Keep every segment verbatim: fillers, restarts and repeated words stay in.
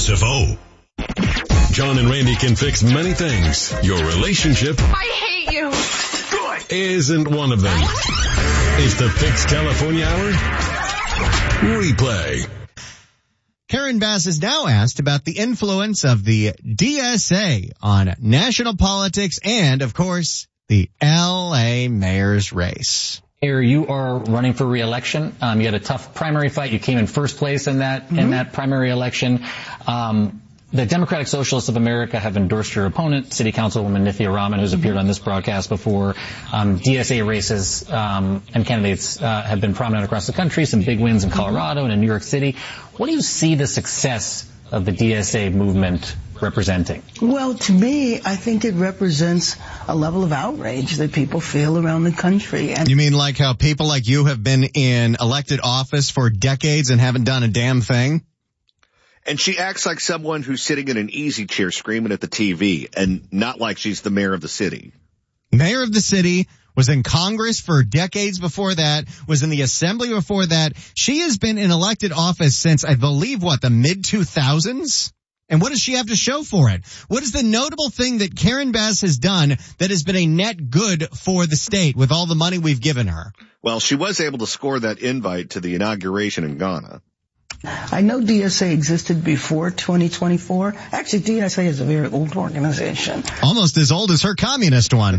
S F O. John and Randy can fix many things. Your relationship I hate you. Good. Isn't one of them. It's the Fix California Hour replay. Karen Bass is now asked about the influence of the D S A on national politics and, of course, the L A mayor's race. You are running for re-election. Um, you had a tough primary fight. You came in first place in that mm-hmm. in that primary election. Um, the Democratic Socialists of America have endorsed your opponent, City Councilwoman Nithya Raman, who's appeared on this broadcast before. Um, D S A races um, and candidates uh, have been prominent across the country. Some big wins in Colorado and in New York City. What do you see the success of the D S A movement representing? Well, to me, I think it represents a level of outrage that people feel around the country. And you mean like how people like you have been in elected office for decades and haven't done a damn thing? And she acts like someone who's sitting in an easy chair screaming at the T V and not like she's the mayor of the city. Mayor of the city, was in Congress for decades before that, was in the Assembly before that. She has been in elected office since, I believe, what, the mid two thousands? And what does she have to show for it? What is the notable thing that Karen Bass has done that has been a net good for the state with all the money we've given her? Well, she was able to score that invite to the inauguration in Ghana. I know D S A existed before twenty twenty-four. Actually, D S A is a very old organization. Almost as old as her communist one.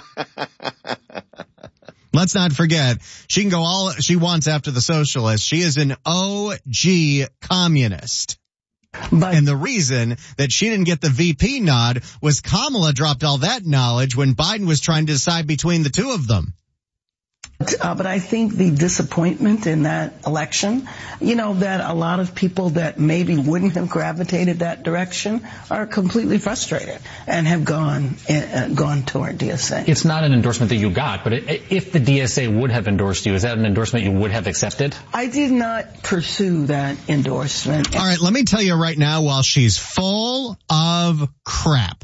Let's not forget, she can go all she wants after the socialists. She is an O G communist. But, and the reason that she didn't get the V P nod was Kamala dropped all that knowledge when Biden was trying to decide between the two of them. Uh, but I think the disappointment in that election, you know, that a lot of people that maybe wouldn't have gravitated that direction are completely frustrated and have gone uh, gone toward D S A. It's not an endorsement that you got, but it, if the D S A would have endorsed you, is that an endorsement you would have accepted? I did not pursue that endorsement. All right, let me tell you right now, while she's full of crap,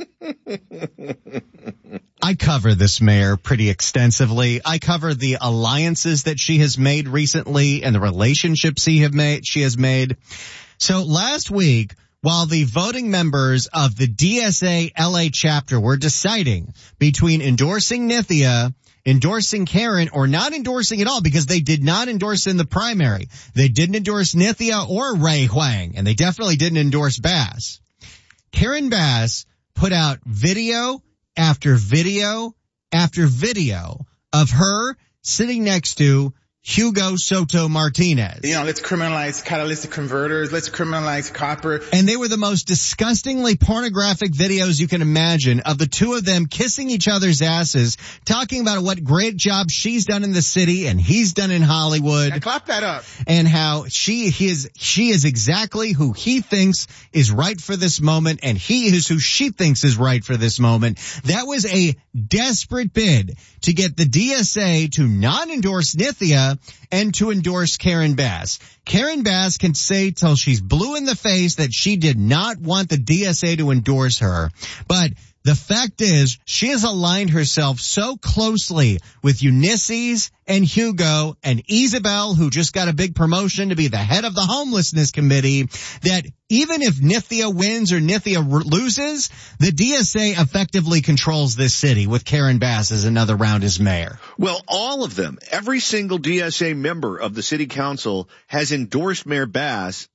I cover this mayor pretty extensively. I cover the alliances that she has made recently and the relationships she have made, she has made. So last week, while the voting members of the D S A L A chapter were deciding between endorsing Nithya, endorsing Karen, or not endorsing at all, because they did not endorse in the primary. They didn't endorse Nithya or Ray Huang, and they definitely didn't endorse Bass. Karen Bass put out video after video after video of her sitting next to Hugo Soto Martinez. You know, let's criminalize catalytic converters. Let's criminalize copper. And they were the most disgustingly pornographic videos you can imagine of the two of them kissing each other's asses, talking about what great job she's done in the city and he's done in Hollywood. Now clap that up. And how she is, she is exactly who he thinks is right for this moment, and he is who she thinks is right for this moment. That was a desperate bid to get the D S A to not endorse Nithya and to endorse Karen Bass. Karen Bass can say till she's blue in the face that she did not want the D S A to endorse her. But the fact is, she has aligned herself so closely with Ulysses and Hugo and Isabel, who just got a big promotion to be the head of the homelessness committee, that even if Nithya wins or Nithya loses, the D S A effectively controls this city with Karen Bass as another round as mayor. Well, all of them, every single D S A member of the city council has endorsed Mayor Bass